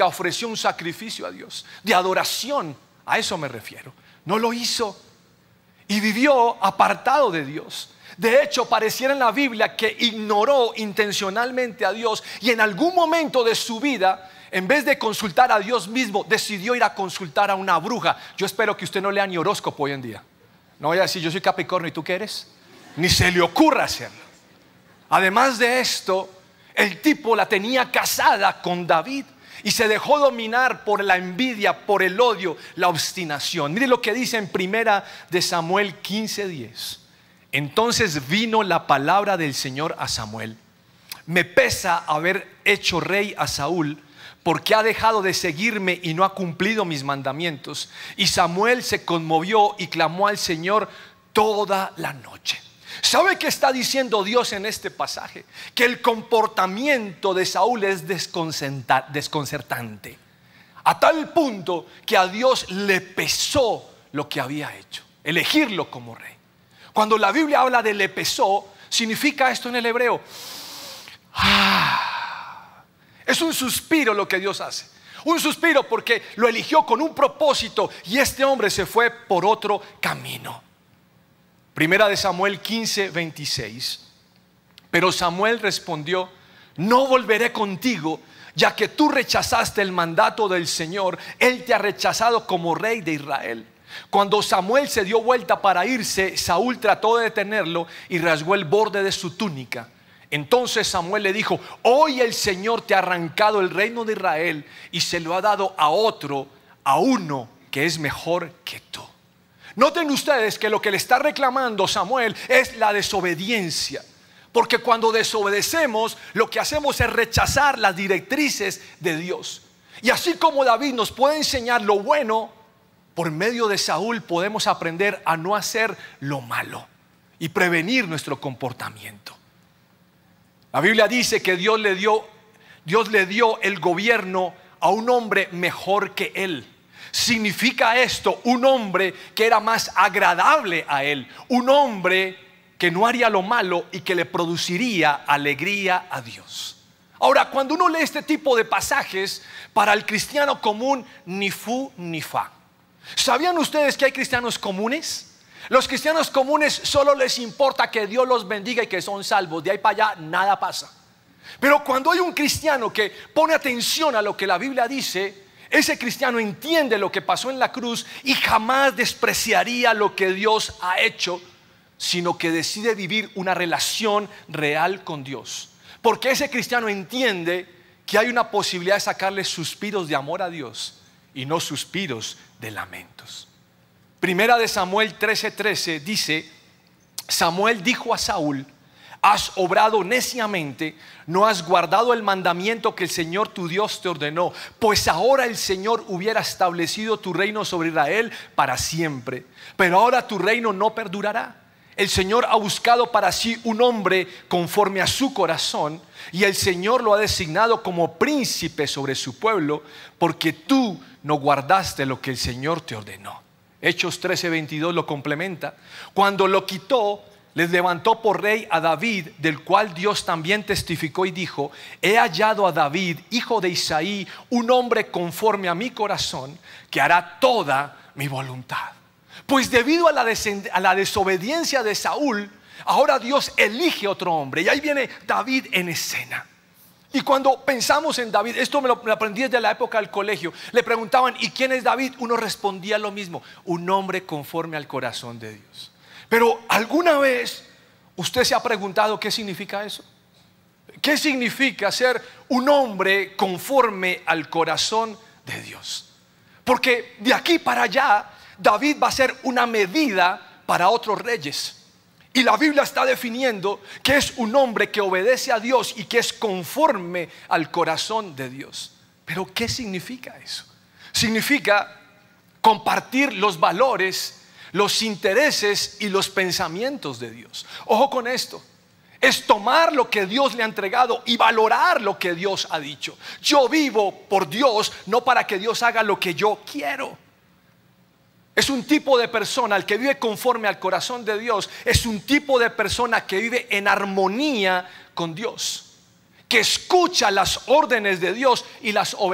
nunca ofreció un sacrificio a Dios, de adoración. A eso me refiero. No lo hizo y vivió apartado de Dios. De hecho, pareciera en la Biblia que ignoró intencionalmente a Dios y en algún momento de su vida, en vez de consultar a Dios mismo, decidió ir a consultar a una bruja. Yo espero que usted no lea ni horóscopo hoy en día. No vaya a decir, yo soy Capricornio, ¿y tú qué eres? Ni se le ocurra hacerlo. Además de esto, el tipo la tenía casada con David y se dejó dominar por la envidia, por el odio, la obstinación. Mire lo que dice en primera de Samuel 15:10. Entonces vino la palabra del Señor a Samuel: me pesa haber hecho rey a Saúl, porque ha dejado de seguirme y no ha cumplido mis mandamientos. Y Samuel se conmovió y clamó al Señor toda la noche. ¿Sabe qué está diciendo Dios en este pasaje? Que el comportamiento de Saúl es desconcertante, a tal punto que a Dios le pesó lo que había hecho, elegirlo como rey. Cuando la Biblia habla de le pesó, significa esto en el hebreo: es un suspiro lo que Dios hace. Un suspiro porque lo eligió con un propósito y este hombre se fue por otro camino. Primera de Samuel 15:26. Pero Samuel respondió: no volveré contigo, ya que tú rechazaste el mandato del Señor. Él te ha rechazado como rey de Israel. Cuando Samuel se dio vuelta para irse, Saúl trató de detenerlo y rasgó el borde de su túnica. Entonces Samuel le dijo: hoy el Señor te ha arrancado el reino de Israel y se lo ha dado a otro, a uno que es mejor que tú. Noten ustedes que lo que le está reclamando Samuel es la desobediencia. Porque cuando desobedecemos, lo que hacemos es rechazar las directrices de Dios. Y así como David nos puede enseñar lo bueno, por medio de Saúl podemos aprender a no hacer lo malo y prevenir nuestro comportamiento. La Biblia dice que Dios le dio el gobierno a un hombre mejor que él. Significa esto un hombre que era más agradable a él, un hombre que no haría lo malo y que le produciría alegría a Dios. Ahora, cuando uno lee este tipo de pasajes, para el cristiano común, ni fu ni fa. ¿Sabían ustedes que hay cristianos comunes? Los cristianos comunes solo les importa que Dios los bendiga y que son salvos. De ahí para allá nada pasa. Pero cuando hay un cristiano que pone atención a lo que la Biblia dice, ese cristiano entiende lo que pasó en la cruz y jamás despreciaría lo que Dios ha hecho, sino que decide vivir una relación real con Dios. Porque ese cristiano entiende que hay una posibilidad de sacarle suspiros de amor a Dios y no suspiros de lamentos. Primera de Samuel 13:13 dice: Samuel dijo a Saúl: has obrado neciamente, no has guardado el mandamiento que el Señor tu Dios te ordenó, pues ahora el Señor hubiera establecido tu reino sobre Israel para siempre, pero ahora tu reino no perdurará. El Señor ha buscado para sí un hombre conforme a su corazón, y el Señor lo ha designado como príncipe sobre su pueblo, porque tú no guardaste lo que el Señor te ordenó. Hechos 13:22 lo complementa. Cuando lo quitó, les levantó por rey a David, del cual Dios también testificó y dijo: he hallado a David, hijo de Isaí, un hombre conforme a mi corazón, que hará toda mi voluntad. Pues debido a la desobediencia de Saúl, ahora Dios elige otro hombre, y ahí viene David en escena. Y cuando pensamos en David, esto me lo aprendí desde la época del colegio, le preguntaban: ¿y quién es David? Uno respondía lo mismo: un hombre conforme al corazón de Dios. Pero ¿alguna vez usted se ha preguntado qué significa eso? ¿Qué significa ser un hombre conforme al corazón de Dios? Porque de aquí para allá David va a ser una medida para otros reyes. Y la Biblia está definiendo que es un hombre que obedece a Dios y que es conforme al corazón de Dios. Pero ¿qué significa eso? Significa compartir los valores, los intereses y los pensamientos de Dios. Ojo con esto: es tomar lo que Dios le ha entregado y valorar lo que Dios ha dicho. Yo vivo por Dios, no para que Dios haga lo que yo quiero. Es un tipo de persona, el que vive conforme al corazón de Dios, es un tipo de persona que vive en armonía con Dios, que escucha las órdenes de Dios y las obedece.